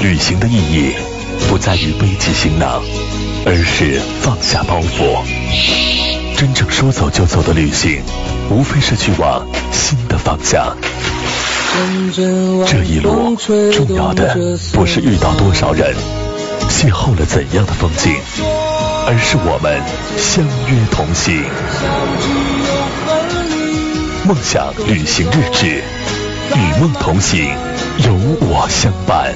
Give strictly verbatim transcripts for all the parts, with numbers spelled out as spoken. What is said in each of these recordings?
旅行的意义不在于背起行囊，而是放下包袱。真正说走就走的旅行，无非是去往新的方向。这一路重要的不是遇到多少人，邂逅了怎样的风景，而是我们相约同行。梦想旅行日志，与梦同行，有我相伴。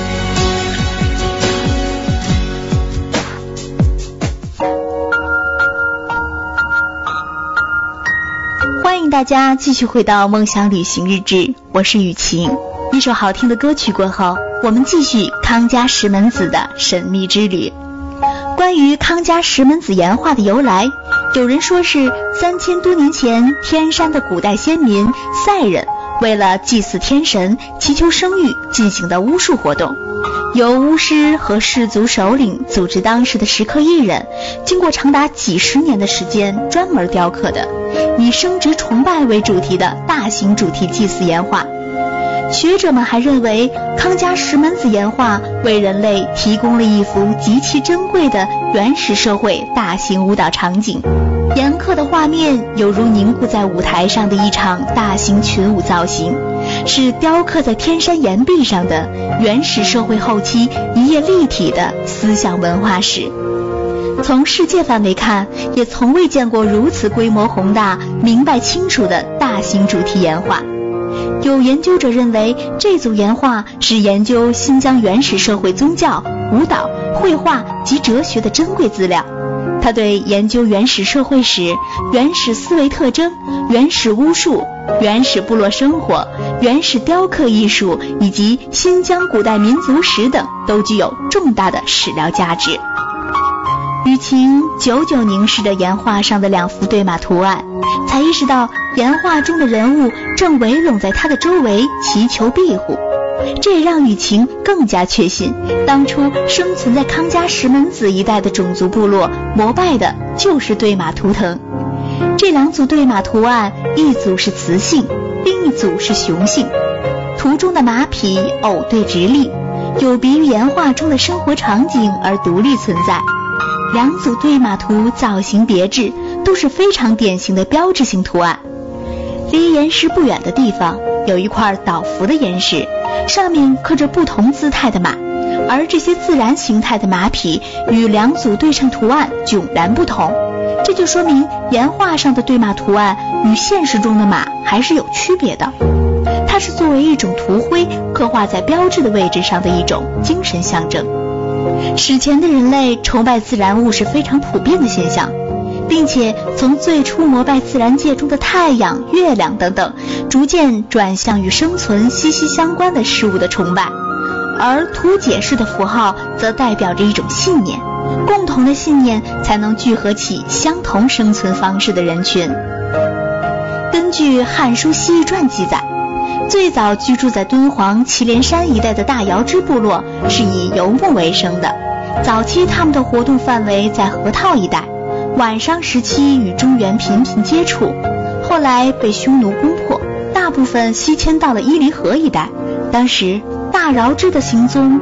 欢迎大家继续回到梦想旅行日志，我是雨晴。一首好听的歌曲过后，我们继续康家石门子的神秘之旅。关于康家石门子岩画的由来，有人说是三千多年前天山的古代先民赛人为了祭祀天神、祈求生育进行的巫术活动，由巫师和氏族首领组织当时的石刻艺人，经过长达几十年的时间专门雕刻的以生殖崇拜为主题的大型主题祭祀岩画。学者们还认为，康家石门子岩画为人类提供了一幅极其珍贵的原始社会大型舞蹈场景，岩刻的画面犹如凝固在舞台上的一场大型群舞造型，是雕刻在天山岩壁上的原始社会后期一页立体的思想文化史。从世界范围看，也从未见过如此规模宏大、明白清楚的大型主题岩画。有研究者认为，这组岩画是研究新疆原始社会宗教、舞蹈、绘画及哲学的珍贵资料。它对研究原始社会史、原始思维特征、原始巫术、原始部落生活、原始雕刻艺术以及新疆古代民族史等都具有重大的史料价值。雨晴久久凝视着岩画上的两幅对马图案，才意识到岩画中的人物正围拢在他的周围祈求庇护。这也让雨晴更加确信，当初生存在康家石门子一带的种族部落膜拜的就是对马图腾。这两组对马图案，一组是雌性，另一组是雄性。图中的马匹偶对直立，有别于岩画中的生活场景而独立存在。两组对马图造型别致，都是非常典型的标志性图案。离岩石不远的地方有一块倒伏的岩石，上面刻着不同姿态的马，而这些自然形态的马匹与两组对称图案迥然不同。这就说明岩画上的对马图案与现实中的马还是有区别的。它是作为一种图徽刻画在标志的位置上的一种精神象征。史前的人类崇拜自然物是非常普遍的现象，并且从最初膜拜自然界中的太阳、月亮等等，逐渐转向与生存息息相关的事物的崇拜。而图解式的符号则代表着一种信念，共同的信念才能聚合起相同生存方式的人群。根据《汉书·西域传》记载，最早居住在敦煌祁连山一带的大瑶支部落是以游牧为生的，早期他们的活动范围在河套一带，晚商时期与中原频频接触，后来被匈奴攻破，大部分西迁到了伊犁河一带。当时大瑶支的行踪